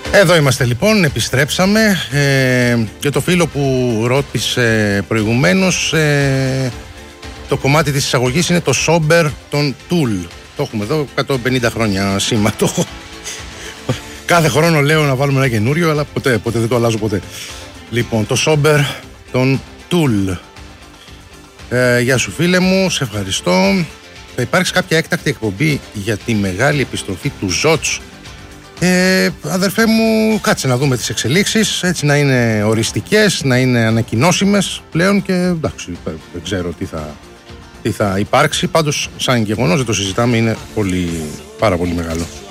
Εδώ είμαστε λοιπόν, επιστρέψαμε και το φίλο που ρώτησε προηγουμένως, το κομμάτι της εισαγωγής είναι το Somber των Tool. Το έχουμε εδώ 150 χρόνια σήμα. Κάθε χρόνο λέω να βάλουμε ένα καινούριο, αλλά ποτέ δεν το αλλάζω ποτέ. Λοιπόν, το Somber των Tool. Γεια σου φίλε μου, σε ευχαριστώ. Θα υπάρξει κάποια έκτακτη εκπομπή για τη μεγάλη επιστροφή του Ζότς? Αδερφέ μου, κάτσε να δούμε τις εξελίξεις, έτσι να είναι οριστικές, να είναι ανακοινώσιμες πλέον και εντάξει, δεν ξέρω τι θα υπάρξει. Πάντως σαν γεγονός δεν το συζητάμε, είναι πάρα πολύ μεγάλο.